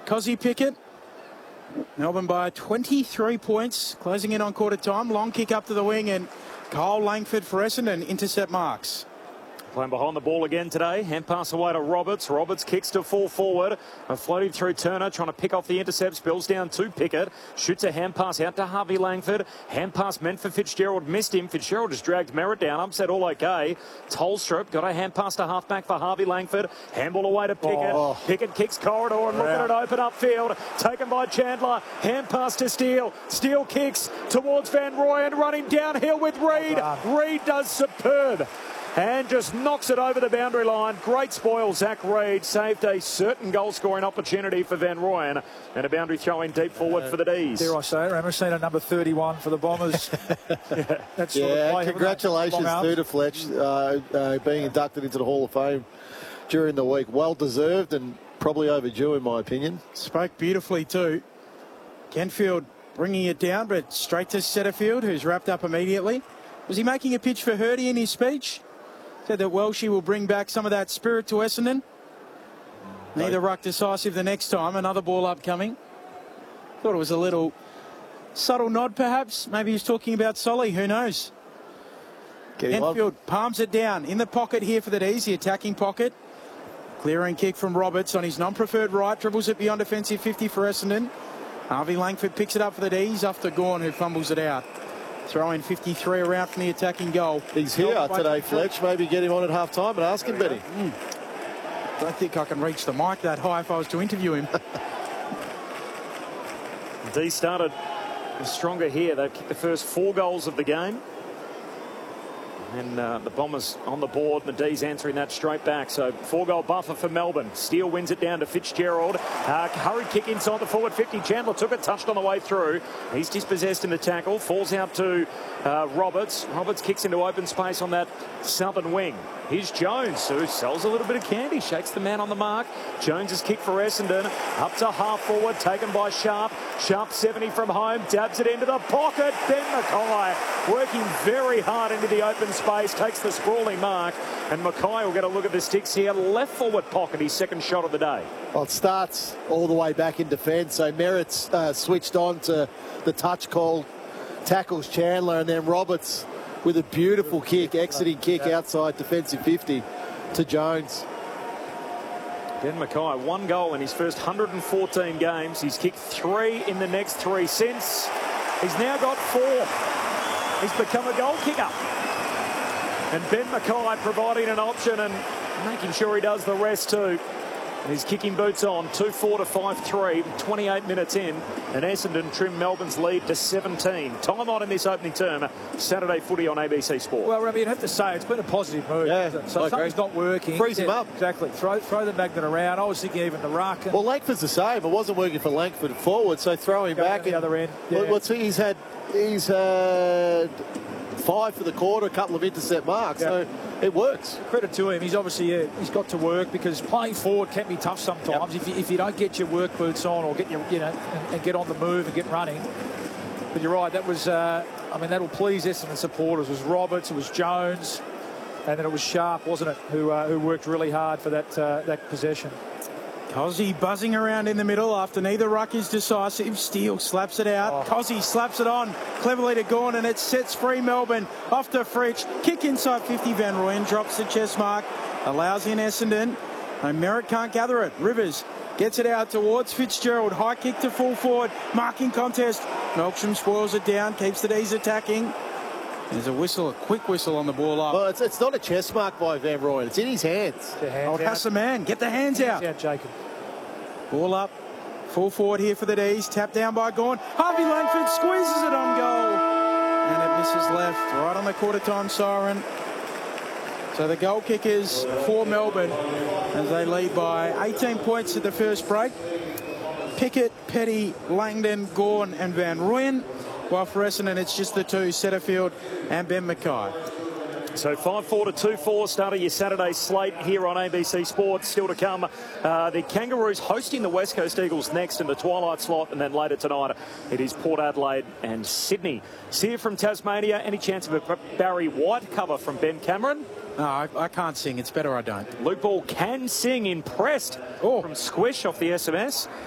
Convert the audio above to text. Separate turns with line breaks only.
Cozzy Pickett. Melbourne by 23 points, closing in on quarter time. Long kick up to the wing, and Kyle Langford for Essendon intercept marks.
Playing behind the ball again today. Hand pass away to Roberts. Roberts kicks to full forward. Floating through Turner, trying to pick off the intercept. Spills down to Pickett. Shoots a hand pass out to Harvey Langford. Hand pass meant for Fitzgerald. Missed him. Fitzgerald just dragged Merritt down. Upset all okay. Tolstrup got a hand pass to halfback for Harvey Langford. Handball away to Pickett. Pickett kicks corridor and looking at it open upfield. Taken by Chandler. Hand pass to Steele. Steele kicks towards Van Rooyen, running downhill with Reid. Reid does superb. And just knocks it over the boundary line. Great spoil, Zach Reid. Saved a certain goal-scoring opportunity for Van Rooyen. And a boundary throw in deep forward for the D's.
Dare I say it, Ramasina number 31 for the Bombers. That's sort of play,
congratulations to Fletch being inducted into the Hall of Fame during the week. Well deserved and probably overdue, in my opinion.
Spoke beautifully too. Kenfield bringing it down, but straight to Setterfield, who's wrapped up immediately. Was he making a pitch for Hurdy in his speech? Said that Welshie will bring back some of that spirit to Essendon. Neither ruck decisive the next time. Another ball upcoming. Thought it was a little subtle nod, perhaps. Maybe he's talking about Solly. Who knows? Kenfield palms it down in the pocket here for the D's. The attacking pocket. Clearing kick from Roberts on his non-preferred right. Dribbles it beyond defensive 50 for Essendon. Harvey Langford picks it up for the D's after Gawn, who fumbles it out. Throwing 53 around from the attacking goal.
He's here today, Fletch. Maybe get him on at half time and ask him, Benny.
Don't think I can reach the mic that high if I was to interview him.
D started stronger here. They kicked the first 4 goals of the game. And the Bombers on the board. The D's answering that straight back. So 4-goal buffer for Melbourne. Steele wins it down to Fitzgerald. Hurried kick inside the forward 50. Chandler took it, touched on the way through. He's dispossessed in the tackle. Falls out to Roberts. Roberts kicks into open space on that southern wing. Here's Jones, who sells a little bit of candy. Shakes the man on the mark. Jones's kick for Essendon. Up to half forward, taken by Sharp. Sharp 70 from home. Dabs it into the pocket. Ben Mackay working very hard into the open space. Takes the sprawling mark. And Mackay will get a look at the sticks here. Left forward pocket, his second shot of the day.
Well, it starts all the way back in defence. So Merritt's switched on to the touch call. Tackles Chandler, and then Roberts with a beautiful kick, exiting kick outside defensive 50 to Jones.
Ben Mackay, 1 goal in his first 114 games. He's kicked 3 in the next 3 since. He's now got 4. He's become a goal kicker. And Ben Mackay providing an option and making sure he does the rest too. And his kicking boots on, 2-4 to 5-3, 28 minutes in, and Essendon trim Melbourne's lead to 17. Time on in this opening term, Saturday footy on ABC Sport.
Well, Remy, you'd have to say it's been a positive move.
Yeah,
so something's not working.
Freeze him up.
Exactly. Throw the magnet around. I was thinking even the ruck.
Well, Langford's the same. It wasn't working for Langford forward, so throw him back.
The other end. Yeah.
Let's see, he's had 5 for the quarter, a couple of intercept marks. Yeah. So it works.
Credit to him. He's obviously he's got to work, because playing forward can be tough sometimes. If you don't get your work boots on or get your and get on the move and get running. But you're right. That was that'll please Essendon supporters. It was Roberts, it was Jones, and then it was Sharp, wasn't it? Who worked really hard for that possession.
Cozzy buzzing around in the middle after neither ruck is decisive. Steele slaps it out. Cozzy slaps it on cleverly to Gawn, and it sets free Melbourne. Off to Fritsch. Kick inside 50. Van Rooyen drops the chest mark. Allows in Essendon. And Merritt can't gather it. Rivers gets it out towards Fitzgerald. High kick to full forward. Marking contest. Melksham spoils it down. Keeps the D's attacking. There's a whistle, a quick whistle on the ball up.
Well, it's not a chest mark by Van Rooyen. It's in his hands.
Oh, Hassaman, get the hands out.
Jacob.
Ball up. Full forward here for the D's. Tapped down by Gawn. Harvey Langford squeezes it on goal. And it misses left. Right on the quarter-time siren. So the goal kickers for Melbourne as they lead by 18 points at the first break. Pickett, Petty, Langdon, Gawn and Van Rooyen. While for Essendon, it's just the two, Setterfield and Ben Mackay.
So 5-4 to 2-4, starting your Saturday slate here on ABC Sports. Still to come, the Kangaroos hosting the West Coast Eagles next in the twilight slot, and then later tonight it is Port Adelaide and Sydney. Sia from Tasmania, any chance of a Barry White cover from Ben Cameron?
No, I can't sing. It's better I don't.
Luke Ball can sing, impressed from Squish off the SMS.